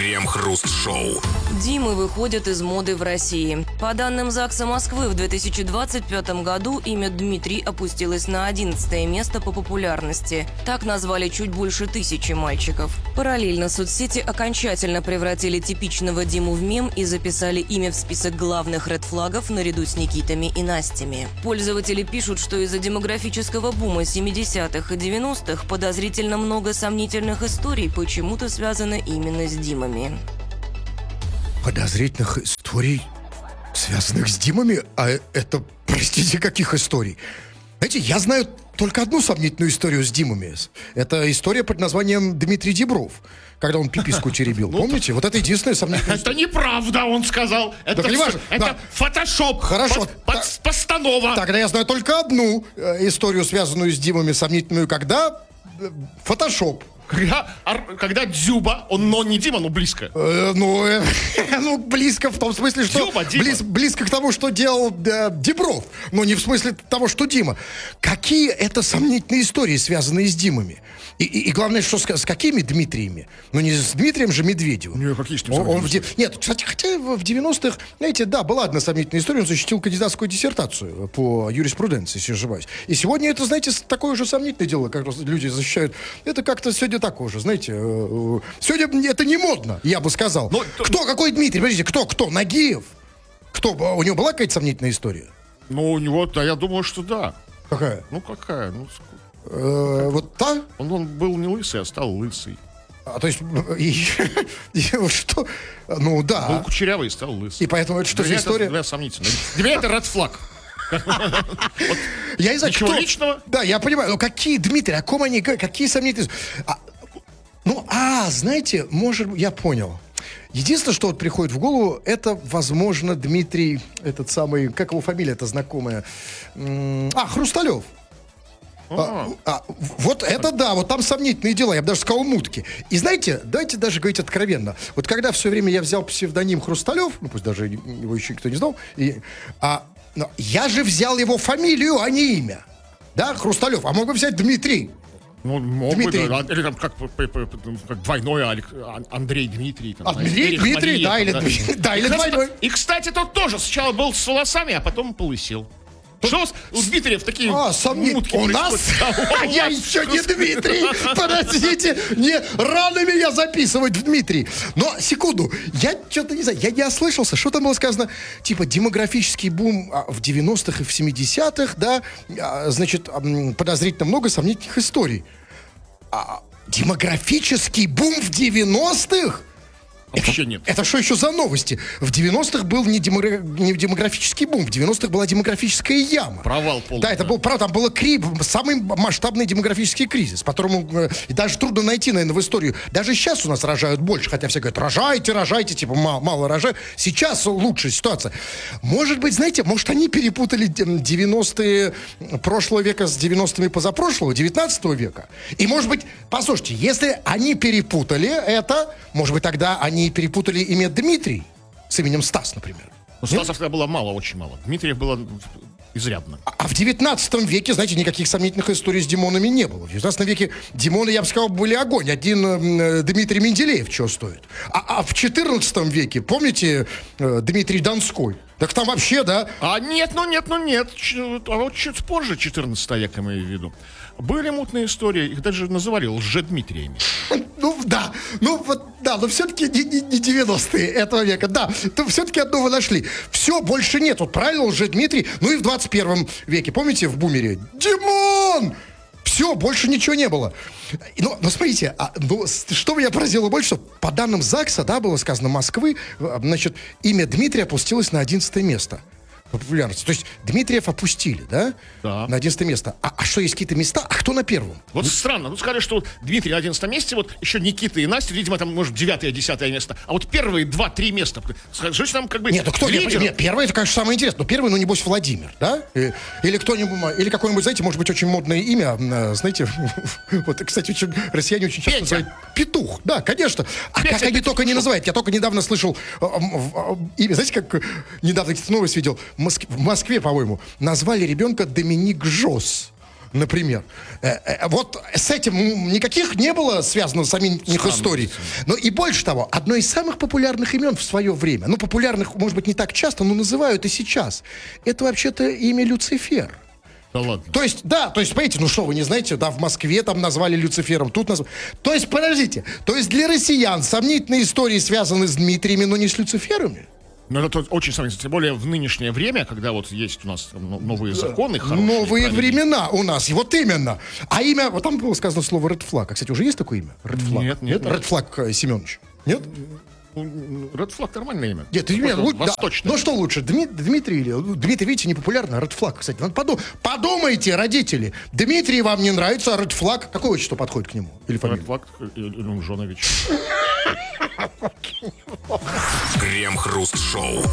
Крем-хруст-шоу. Димы выходят из моды в России. По данным ЗАГСа Москвы, в 2025 году имя Дмитрий опустилось на 11 место по популярности. Так назвали чуть больше 1000 мальчиков. Параллельно соцсети окончательно превратили типичного Диму в мем и записали имя в список главных редфлагов наряду с Никитами и Настями. Пользователи пишут, что из-за демографического бума 70-х и 90-х подозрительно много сомнительных историй почему-то связаны именно с Димами. Подозрительных историй, связанных с Димами? А это, простите, каких историй? Знаете, я знаю только одну сомнительную историю с Димами. Это история под названием Дмитрий Дибров, когда он пиписку теребил. Помните? Вот это единственная сомнительная история. Это неправда, он сказал. Это фотошоп. Хорошо. Постанова. Тогда я знаю только одну историю, связанную с Димами, сомнительную, когда фотошоп. Когда Дзюба, но не Дима, но близко. Близко в том смысле, что близко к тому, что делал Дибров, но не в смысле того, что Дима. Какие это сомнительные истории, связанные с Димами? И главное, что с какими Дмитриями? Ну, не с Дмитрием же Медведевым. Нет, какие с ним Нет, кстати, хотя в 90-х, знаете, да, была одна сомнительная история. Он защитил кандидатскую диссертацию по юриспруденции, если не ошибаюсь. И сегодня это, знаете, такое же сомнительное дело, как люди защищают. Это как-то сегодня такое же, знаете. Сегодня это не модно, я бы сказал. Какой Дмитрий? Подождите, кто? Нагиев? Кто? У него была какая-то сомнительная история? Ну, у него, да, я думаю, что да. Какая? Какая? Вот та? Он был не лысый, а стал лысый. То есть, что? Ну, да. Был кучерявый и стал лысый. И поэтому это что за история? Для меня сомнительно. Для меня это редфлаг. Я не знаю, ничего личного? Да, я понимаю. Но какие, Дмитрий, о ком они, какие сомнительные? Знаете, я понял. Единственное, что приходит в голову, это, возможно, Дмитрий, этот самый, как его фамилия-то знакомая? Хрусталев. Вот это да, вот там сомнительные дела, я бы даже сказал, мутки. И знаете, давайте даже говорить откровенно. Вот когда все время я взял псевдоним Хрусталев, пусть даже его еще никто не знал, но я же взял его фамилию, а не имя. Да, Хрусталев, а мог бы взять Дмитрий. Мог Дмитрий. бы, или там как двойной Андрей Дмитрий. Андрей Дмитрий, да, или двойной. И, кстати, тот тоже сначала был с волосами, а потом полысел. Что у Дмитриев такие мутки у нас? Я еще не Дмитрий. Подождите, рано меня записывать в Дмитрий. Но, секунду, я что-то не знаю, я не ослышался. Что там было сказано? Типа демографический бум в 90-х и в 70-х, да? Значит, подозрительно много сомнительных историй. Демографический бум в 90-х? Вообще нет. Это что еще за новости? В 90-х был не демографический бум, в 90-х была демографическая яма. Провал полный. Да, это был провал, там был самый масштабный демографический кризис, по которому даже трудно найти, наверное, в историю. Даже сейчас у нас рожают больше, хотя все говорят, рожайте, типа мало рожают. Сейчас лучшая ситуация. Может быть, знаете, они перепутали 90-е прошлого века с 90-ми позапрошлого, 19 века. И, может быть, послушайте, если они перепутали это, может быть, тогда они перепутали имя Дмитрий с именем Стас, например. Стасов тогда было мало, очень мало. Дмитриев было изрядно. А в 19 веке, знаете, никаких сомнительных историй с Димонами не было. В 19 веке Димоны, я бы сказал, были огонь. Один Дмитрий Менделеев чего стоит. А в 14 веке, помните, Дмитрий Донской? Так там вообще, да? Нет. А вот чуть позже, 14 века, имею в виду, были мутные истории, их даже называли лжедмитриями. Но все-таки не 90-е этого века, да, то все-таки одно вы нашли. Все, больше нет, вот правильно, лжедмитрий, и в 21 веке, помните, в бумере? Димон! Все, больше ничего не было. Но смотрите, что меня поразило больше, что по данным ЗАГСа, да, было сказано, Москвы, значит, имя Дмитрия опустилось на 11 место по популярности. То есть Дмитриев опустили, да? Да. На 11 место. А что, есть какие-то места? А кто на первом? Вот странно. Сказали, что Дмитрий на 11 месте, вот еще Никита и Настя, видимо, там, может, 9-10 место. А вот первые 2-3 места. Скажите нам, как бы, Нет, кто? Нет, первое, это, конечно, самое интересное. Но первый, небось, Владимир, да? Или кто-нибудь, или какое-нибудь, знаете, может быть, очень модное имя, знаете, вот, кстати, россияне очень часто называют Петух. Да, конечно. А как они только не называют. Я только недавно слышал имя, знаете, как недавно новость видел, в Москве, по-моему, назвали ребенка Доминик Жос. например. Вот с этим никаких не было связано с самих историй. Но и больше того, одно из самых популярных имен в свое время, ну, популярных, может быть, не так часто, но называют и сейчас, это вообще-то имя Люцифер. Да ладно. То есть, понимаете, ну что, вы не знаете, да, в Москве там назвали Люцифером, тут назвали. То есть, подождите, то есть для россиян сомнительные истории связаны с Дмитриями, но не с Люциферами? Ну, это очень сомнительно. Тем более в нынешнее время, когда вот есть у нас новые законы хорошие. Новые времена у нас, вот именно. А имя, вот там было сказано слово Red Flag. А, кстати, уже есть такое имя? Red Flag? Нет. Red Flag Семенович? Нет? Red Flag нормальное имя. Нет, имя восточное. Ну что лучше, Дмитрий или... Дмитрий, видите, не популярно, Red Flag, кстати. Подумайте, родители. Дмитрий вам не нравится, а Red Flag, какое отчество подходит к нему? Или фамилия? Red Flag Ильюмжонович. Крем-хруст-шоу.